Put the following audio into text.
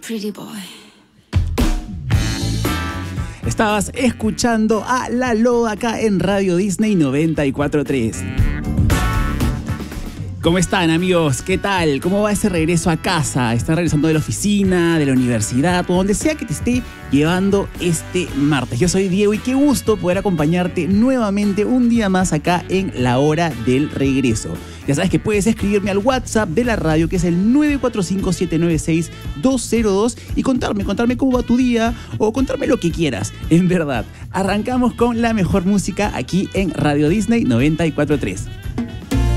pretty boy. Estabas escuchando a La Loba acá en Radio Disney 94.3. ¿Cómo están, amigos? ¿Qué tal? ¿Cómo va ese regreso a casa? ¿Están regresando de la oficina, de la universidad o donde sea que te esté llevando este martes? Yo soy Diego y qué gusto poder acompañarte nuevamente un día más acá en La Hora del Regreso. Ya sabes que puedes escribirme al WhatsApp de la radio, que es el 945-796-202, y contarme cómo va tu día o contarme lo que quieras. En verdad, arrancamos con la mejor música aquí en Radio Disney 94.3.